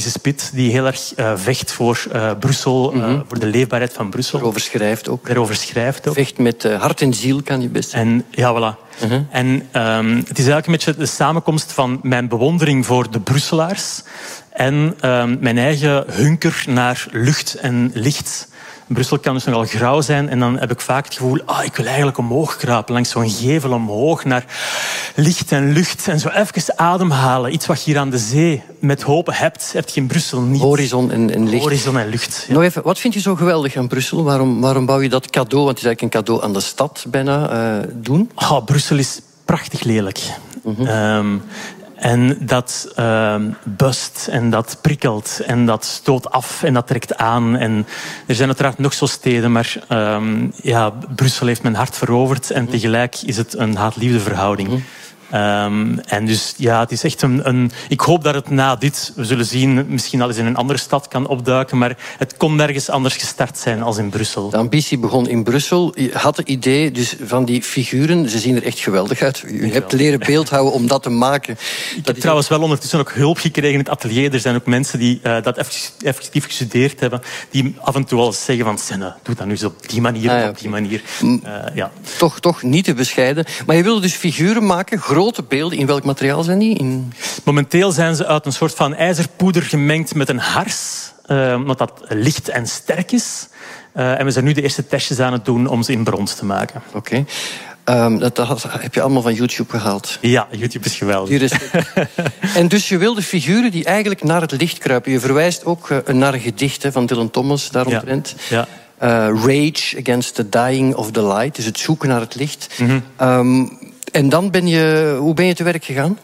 Lise Spit, die heel erg vecht voor Brussel, voor de leefbaarheid van Brussel. Daarover schrijft ook. Vecht met hart en ziel, kan je best zeggen. En ja, voilà. En het is eigenlijk een beetje de samenkomst van mijn bewondering voor de Brusselaars en mijn eigen hunker naar lucht en licht. Brussel kan dus nogal grauw zijn en dan heb ik vaak het gevoel, ik wil eigenlijk omhoog kruipen, langs zo'n gevel omhoog naar licht en lucht en zo even ademhalen. Iets wat je hier aan de zee met hopen hebt, heb je in Brussel niet. Horizon en licht. Horizon en lucht. Ja. Nog even, wat vind je zo geweldig aan Brussel? Waarom bouw je dat cadeau, want het is eigenlijk een cadeau aan de stad bijna, doen? Brussel is prachtig lelijk. En dat bust en dat prikkelt en dat stoot af en dat trekt aan. En er zijn uiteraard nog zo steden, maar Brussel heeft mijn hart veroverd en tegelijk is het een haat-liefde verhouding. En dus ja, het is echt ik hoop dat het na dit, we zullen zien, misschien al eens in een andere stad kan opduiken, maar het kon nergens anders gestart zijn als in Brussel. De ambitie begon in Brussel. Je had het idee dus van die figuren, ze zien er echt geweldig uit. U hebt leren beeldhouden om dat te maken. Ik heb trouwens wel ondertussen ook hulp gekregen in het atelier. Er zijn ook mensen die dat effectief gestudeerd hebben, die af en toe al zeggen van, Senne, doe dat nu eens op die manier, op die manier. Toch niet te bescheiden. Maar je wilde dus figuren maken, grote beelden. In welk materiaal zijn die? Momenteel zijn ze uit een soort van ijzerpoeder gemengd met een hars, omdat dat licht en sterk is. En we zijn nu de eerste testjes aan het doen om ze in brons te maken. Oké. Dat heb je allemaal van YouTube gehaald. Ja, YouTube is geweldig. En dus je wilde figuren die eigenlijk naar het licht kruipen. Je verwijst ook naar een gedicht van Dylan Thomas daaromtrent. Ja. Rage Against the Dying of the Light. Dus het zoeken naar het licht. En dan hoe ben je te werk gegaan?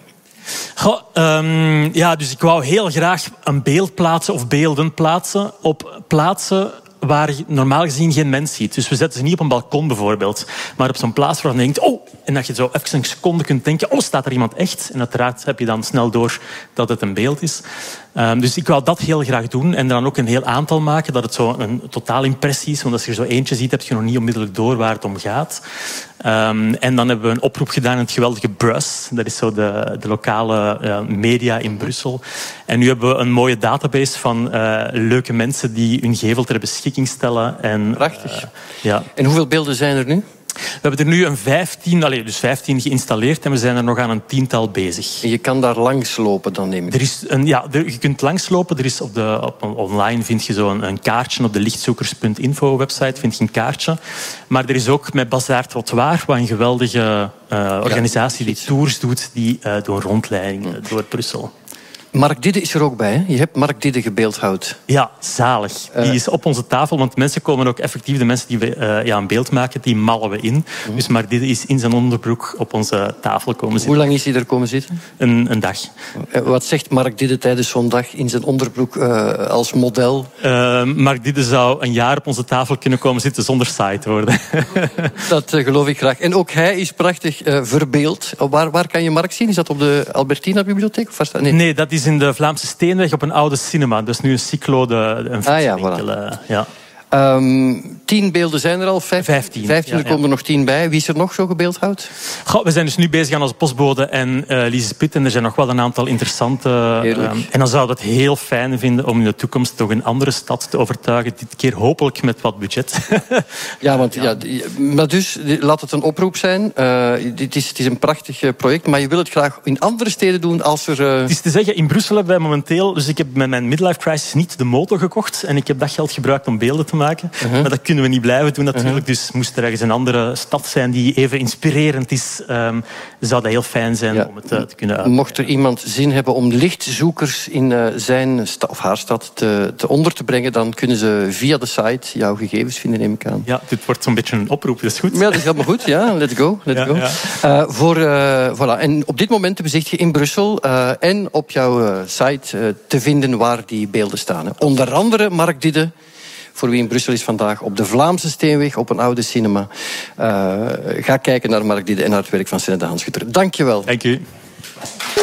Dus ik wou heel graag een beeld plaatsen of beelden plaatsen op plaatsen waar je normaal gezien geen mens ziet. Dus we zetten ze niet op een balkon bijvoorbeeld, maar op zo'n plaats waar je denkt, en dat je zo even een seconde kunt denken, staat er iemand echt? En uiteraard heb je dan snel door dat het een beeld is. Dus ik wou dat heel graag doen en dan ook een heel aantal maken, dat het zo een totaalimpressie is, want als je er zo eentje ziet, heb je nog niet onmiddellijk door waar het om gaat. En dan hebben we een oproep gedaan in het geweldige Brus. Dat is zo de lokale media in Brussel. En nu hebben we een mooie database van leuke mensen die hun gevel ter beschikking stellen. Prachtig. En hoeveel beelden zijn er nu? We hebben er nu 15 geïnstalleerd en we zijn er nog aan een 10-tal bezig. En je kan daar langslopen dan, neem ik. Je kunt langslopen. Er is online vind je zo een kaartje op de lichtzoekers.info website, vind je een kaartje. Maar er is ook met Bazaar Trottoir, wat een geweldige organisatie die tours doet, die doen rondleidingen door Brussel. Mark Didde is er ook bij, hè? Je hebt Mark Didde gebeeldhouwd. Ja, zalig. Die is op onze tafel, want mensen komen ook effectief, de mensen die we een beeld maken, die mallen we in. Dus Mark Didde is in zijn onderbroek op onze tafel komen zitten. Hoe lang is hij er komen zitten? Een dag. Wat zegt Mark Didde tijdens zo'n dag in zijn onderbroek als model? Mark Didde zou een jaar op onze tafel kunnen komen zitten zonder saai te worden. Dat geloof ik graag. En ook hij is prachtig verbeeld. Waar kan je Mark zien? Is dat op de Albertina-bibliotheek? Nee, dat is in de Vlaamse Steenweg op een oude cinema. Dat is nu een Cyclo, een fietsenwinkel. Voilà. 10 beelden zijn er al, 15 er komen er nog 10 bij. Wie is er nog zo gebeeldhouwd? We zijn dus nu bezig aan onze postbode en Lise Spit. En er zijn nog wel een aantal interessante... en dan zouden we het heel fijn vinden om in de toekomst toch een andere stad te overtuigen. Dit keer hopelijk met wat budget. Maar dus, laat het een oproep zijn. Het is een prachtig project, maar je wil het graag in andere steden doen als er... Het is te zeggen, in Brussel hebben wij momenteel... Dus ik heb met mijn midlife crisis niet de motor gekocht en ik heb dat geld gebruikt om beelden te maken. Maar dat kunnen we niet blijven doen natuurlijk. Dus moest er ergens een andere stad zijn die even inspirerend is, zou dat heel fijn zijn om het te kunnen uitleggen. Mocht er iemand zin hebben om lichtzoekers in zijn of haar stad te onder te brengen, dan kunnen ze via de site jouw gegevens vinden, neem ik aan. Ja, dit wordt zo'n beetje een oproep, dat is goed. Ja, dat is helemaal goed. Ja, let's go. Voilà. En op dit moment bezicht je in Brussel en op jouw site te vinden waar die beelden staan. Onder andere Mark Didde, voor wie in Brussel is vandaag, op de Vlaamse Steenweg, op een oude cinema. Ga kijken naar Mark Didde en naar het werk van Senne de Hanschutter. Dank je wel. Dank u.